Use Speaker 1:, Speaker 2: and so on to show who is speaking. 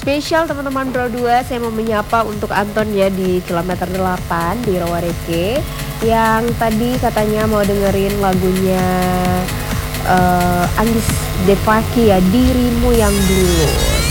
Speaker 1: Spesial teman-teman Pro 2, saya mau menyapa untuk Anton ya di kilometer 8 di Rawareke yang tadi katanya mau dengerin lagunya Andis Devaki ya, Dirimu Yang Dulu.